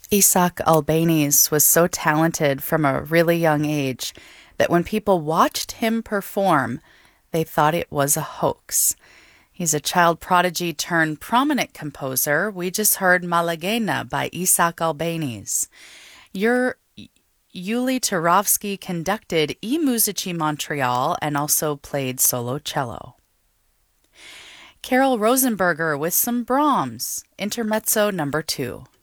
Isaac Albeniz was so talented from a really young age that when people watched him perform, they thought it was a hoax. He's a child prodigy turned prominent composer. We just heard Malaguena by Isaac Albeniz. Your Yuli Turovsky conducted I Musici Montreal and also played solo cello. Carol Rosenberger with some Brahms, Intermezzo number 2.